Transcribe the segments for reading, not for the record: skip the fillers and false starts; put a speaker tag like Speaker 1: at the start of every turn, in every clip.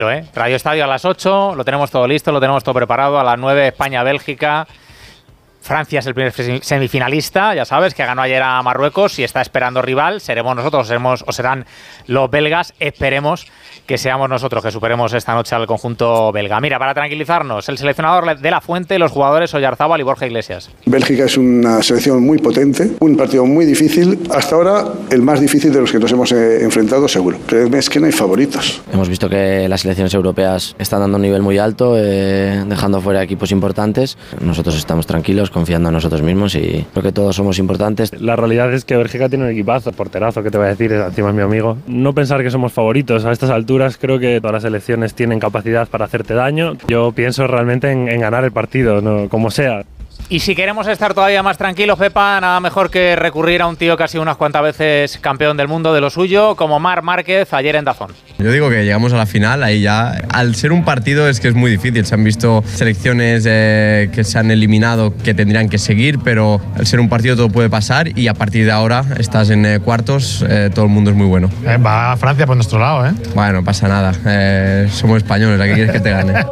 Speaker 1: Radio Estadio a las 8, lo tenemos todo listo, lo tenemos todo preparado. A las 9, España-Bélgica. Francia es el primer semifinalista, ya sabes, que ganó ayer a Marruecos y está esperando rival. Seremos nosotros o serán los belgas. Esperemos que seamos nosotros, que superemos esta noche al conjunto belga. Mira, para tranquilizarnos, el seleccionador de La Fuente, los jugadores Oyarzábal y Borja Iglesias.
Speaker 2: Bélgica es una selección muy potente, un partido muy difícil. Hasta ahora, el más difícil de los que nos hemos enfrentado, seguro. Pero es que no hay favoritos.
Speaker 3: Hemos visto que las selecciones europeas están dando un nivel muy alto, dejando fuera equipos importantes. Nosotros estamos tranquilos, confiando en nosotros mismos y creo que todos somos importantes.
Speaker 4: La realidad es que Bélgica tiene un equipazo, porterazo, que te voy a decir, encima es mi amigo. No pensar que somos favoritos a estas alturas, creo que todas las selecciones tienen capacidad para hacerte daño. Yo pienso realmente en ganar el partido, ¿no? Como sea.
Speaker 1: Y si queremos estar todavía más tranquilos, Pepa, nada mejor que recurrir a un tío que ha sido unas cuantas veces campeón del mundo de lo suyo, como Marc Márquez ayer en DAZN.
Speaker 5: Yo digo que llegamos a la final, ahí ya, al ser un partido es que es muy difícil. Se han visto selecciones que se han eliminado que tendrían que seguir, pero al ser un partido todo puede pasar y a partir de ahora estás en cuartos, todo el mundo es muy bueno.
Speaker 6: Va a Francia por nuestro lado, ¿eh?
Speaker 5: Bueno, no pasa nada, somos españoles, ¿a qué quieres que te gane?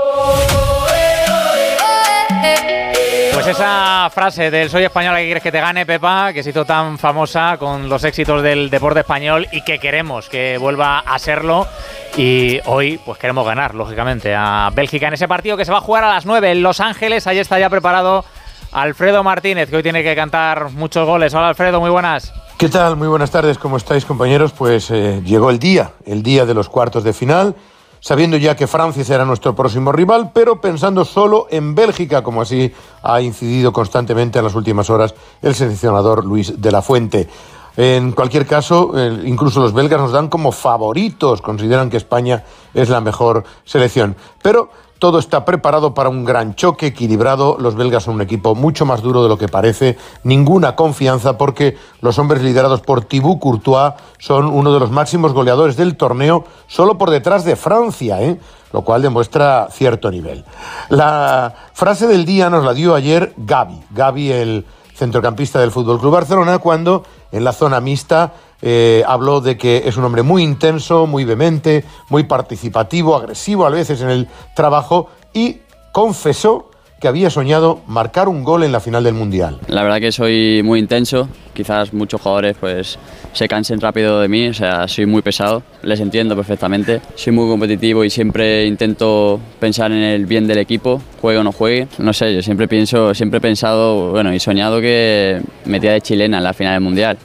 Speaker 1: Pues esa frase del soy español, ¿a qué quieres que te gane, Pepa? Que se hizo tan famosa con los éxitos del deporte español y que queremos que vuelva a serlo. Y hoy pues queremos ganar, lógicamente, a Bélgica en ese partido que se va a jugar a las 9 en Los Ángeles. Ahí está ya preparado Alfredo Martínez, que hoy tiene que cantar muchos goles. Hola, Alfredo, muy buenas.
Speaker 7: ¿Qué tal? Muy buenas tardes, ¿cómo estáis, compañeros? Pues llegó el día de los cuartos de final, sabiendo ya que Francia será nuestro próximo rival, pero pensando solo en Bélgica, como así ha incidido constantemente en las últimas horas el seleccionador Luis de la Fuente. En cualquier caso, incluso los belgas nos dan como favoritos, consideran que España es la mejor selección. Pero todo está preparado para un gran choque equilibrado. Los belgas son un equipo mucho más duro de lo que parece. Ninguna confianza porque los hombres liderados por Thibaut Courtois son uno de los máximos goleadores del torneo, solo por detrás de Francia, lo cual demuestra cierto nivel. La frase del día nos la dio ayer Gavi, el centrocampista del FC Barcelona, cuando en la zona mixta habló de que es un hombre muy intenso, muy vehemente, muy participativo, agresivo a veces en el trabajo, y confesó que había soñado marcar un gol en la final del Mundial.
Speaker 8: La verdad que soy muy intenso, quizás muchos jugadores pues se cansen rápido de mí, o sea, soy muy pesado, les entiendo perfectamente, soy muy competitivo y siempre intento pensar en el bien del equipo, juegue o no juegue, no sé, yo siempre he pensado, bueno, y soñado que metía de chilena en la final del Mundial.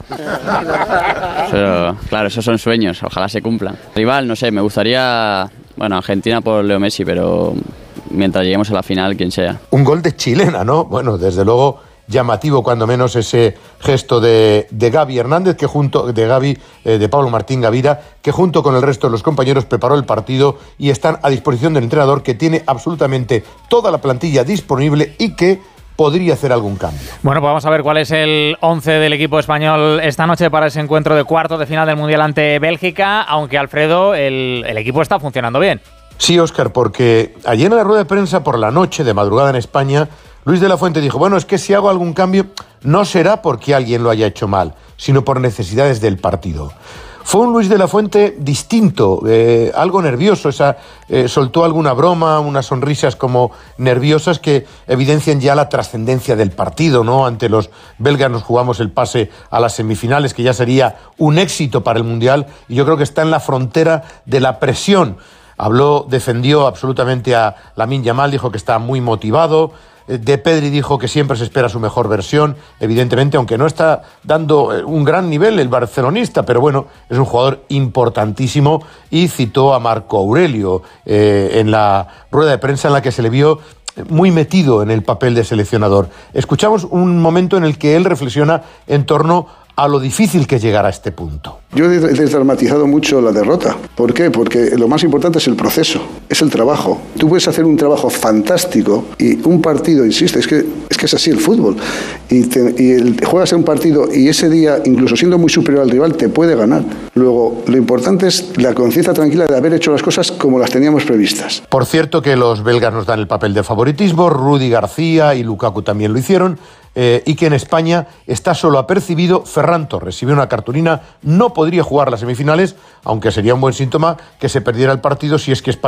Speaker 8: Pero claro, esos son sueños, ojalá se cumplan. Rival, no sé, me gustaría, bueno, Argentina por Leo Messi, pero mientras lleguemos a la final, quien sea.
Speaker 7: Un gol de chilena, ¿no? Bueno, desde luego llamativo cuando menos ese gesto de Gavi Hernández, de Pablo Martín Gavira, que junto con el resto de los compañeros preparó el partido y están a disposición del entrenador, que tiene absolutamente toda la plantilla disponible y que podría hacer algún cambio.
Speaker 1: Bueno, pues vamos a ver cuál es el 11 del equipo español esta noche para ese encuentro de cuartos de final del Mundial ante Bélgica, aunque Alfredo, el equipo está funcionando bien.
Speaker 7: Sí, Óscar, porque ayer en la rueda de prensa por la noche, de madrugada en España, Luis de la Fuente dijo, bueno, es que si hago algún cambio no será porque alguien lo haya hecho mal, sino por necesidades del partido. Fue un Luis de la Fuente distinto, algo nervioso, soltó alguna broma, unas sonrisas como nerviosas que evidencian ya la trascendencia del partido, ¿no? Ante los belgas nos jugamos el pase a las semifinales, que ya sería un éxito para el Mundial, y yo creo que está en la frontera de la presión. Defendió absolutamente a Lamine Yamal, dijo que está muy motivado. De Pedri dijo que siempre se espera su mejor versión, evidentemente, aunque no está dando un gran nivel el barcelonista, pero bueno, es un jugador importantísimo, y citó a Marco Aurelio en la rueda de prensa en la que se le vio muy metido en el papel de seleccionador. Escuchamos un momento en el que él reflexiona en torno a lo difícil que es llegar a este punto.
Speaker 2: Yo he desdramatizado mucho la derrota. ¿Por qué? Porque lo más importante es el proceso, es el trabajo. Tú puedes hacer un trabajo fantástico y un partido, insisto, es que es así el fútbol. Juegas un partido y ese día, incluso siendo muy superior al rival, te puede ganar. Luego, lo importante es la conciencia tranquila de haber hecho las cosas como las teníamos previstas.
Speaker 7: Por cierto que los belgas nos dan el papel de favoritismo, Rudi García y Lukaku también lo hicieron. y que en España está solo apercibido Ferran Torres. Si ve una cartulina, no podría jugar las semifinales, aunque sería un buen síntoma que se perdiera el partido si es que España